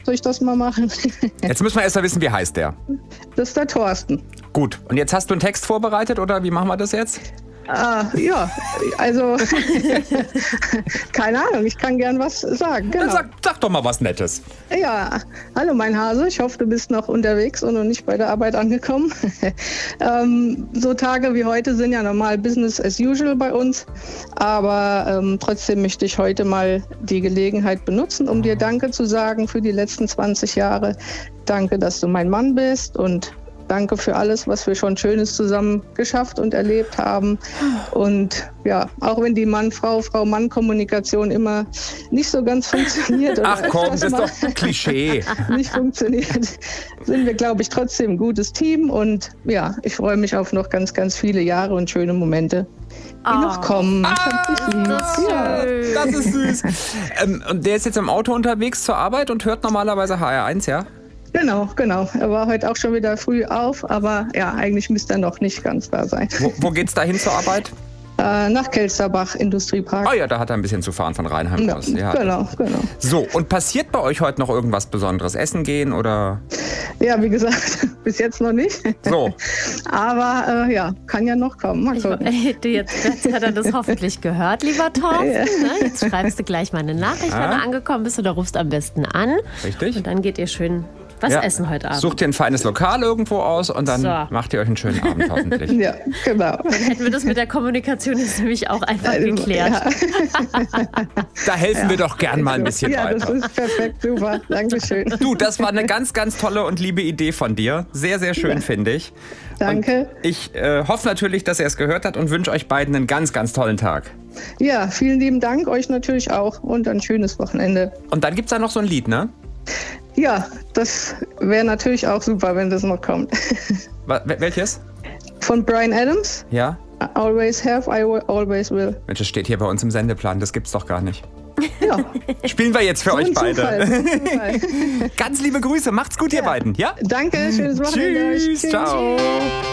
soll ich das mal machen? Jetzt müssen wir erst mal wissen, wie heißt der? Das ist der Thorsten. Gut, und jetzt hast du einen Text vorbereitet oder wie machen wir das jetzt? Ja, also keine Ahnung, ich kann gern was sagen. Genau. Dann sag doch mal was Nettes. Ja, hallo mein Hase, ich hoffe, du bist noch unterwegs und noch nicht bei der Arbeit angekommen. So Tage wie heute sind ja normal Business as usual bei uns, aber trotzdem möchte ich heute mal die Gelegenheit benutzen, um dir Danke zu sagen für die letzten 20 Jahre. Danke, dass du mein Mann bist und danke für alles, was wir schon Schönes zusammen geschafft und erlebt haben. Und ja, auch wenn die Mann-Frau-Frau-Mann-Kommunikation immer nicht so ganz funktioniert. Oder Ach komm, das ist doch Klischee. Nicht funktioniert, sind wir, glaube ich, trotzdem ein gutes Team. Und ja, ich freue mich auf noch ganz, ganz viele Jahre und schöne Momente, die noch kommen. Das ist süß. Und der ist jetzt im Auto unterwegs zur Arbeit und hört normalerweise HR1, ja? Genau. Er war heute auch schon wieder früh auf, aber ja, eigentlich müsste er noch nicht ganz da sein. Wo geht's da hin zur Arbeit? Nach Kelsterbach, Industriepark. Ah ja, da hat er ein bisschen zu fahren von Rheinheim aus. Ja. Genau. So, und passiert bei euch heute noch irgendwas Besonderes? Essen gehen oder? Ja, wie gesagt, bis jetzt noch nicht. So. Aber ja, kann ja noch kommen. Mal gucken. Jetzt hat er das hoffentlich gehört, lieber Thorsten. Ja. Ne? Jetzt schreibst du gleich mal eine Nachricht, wenn du angekommen bist, oder rufst am besten an. Richtig. Und dann geht ihr schön was essen heute Abend. Sucht ihr ein feines Lokal irgendwo aus und dann macht ihr euch einen schönen Abend hoffentlich. Ja, genau. Dann hätten wir das mit der Kommunikation jetzt nämlich auch einfach geklärt. Ja. Da helfen wir doch gern mal ein bisschen Ja, weiter. das ist perfekt, super. Dankeschön. Du, das war eine ganz, ganz tolle und liebe Idee von dir. Sehr, sehr schön, finde ich. Danke. Und ich hoffe natürlich, dass er es gehört hat und wünsche euch beiden einen ganz, ganz tollen Tag. Ja, vielen lieben Dank, euch natürlich auch und ein schönes Wochenende. Und dann gibt es da noch so ein Lied, ne? Ja, das wäre natürlich auch super, wenn das noch kommt. Welches? Von Bryan Adams. Ja? Always have, I always will. Mensch, das steht hier bei uns im Sendeplan, das gibt's doch gar nicht. Ja. Spielen wir jetzt für euch beide. Zufall. Ganz liebe Grüße, macht's gut, ihr beiden, ja? Danke, schönes Wochenende. Tschüss, ciao.